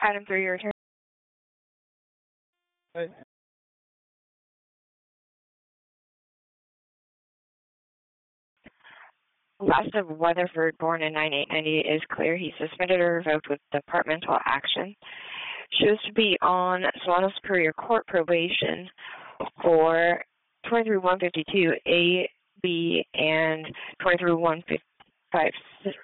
Item 3, your turn. Last of Weatherford, born in 9890, is clear. He's suspended or revoked with departmental action. Shows to be on Solano Superior Court probation for 23-152 A, B, and 23-155